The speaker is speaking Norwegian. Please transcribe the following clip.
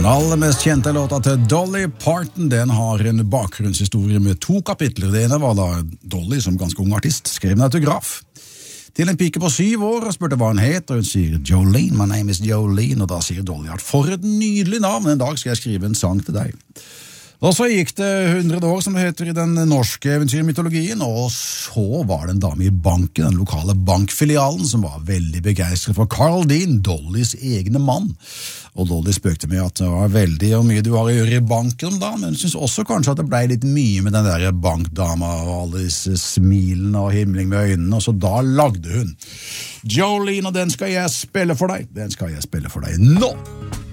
Den aller mest kjente låta til Dolly Parton, den har en bakgrunnshistorie med 2 kapitler. Det ene var da Dolly, som ganske ung artist, skrev en autograf til en pike på 7 år og spurte hva hun het, og hun sier Jolene, my name is Jolene, og da sier Dolly at for et nydelig navn, en dag skal jeg skrive en sang til deg. Og så gikk det 100 år, som det heter i den norske eventyrmytologien, og så var det en dame i banken, den lokale bankfilialen, som var veldig begeistret for Carl Dean, Dollys egne mann. Og Dolly spøkte med at det var veldig og mye du har å gjøre i banken om dagen, men hun synes også kanskje at det ble litt mye med den der bankdama og alle disse smilene og himling med øynene, og så da lagde hun Jolene, og den skal jeg spille for deg. Den skal jeg spille for deg nå!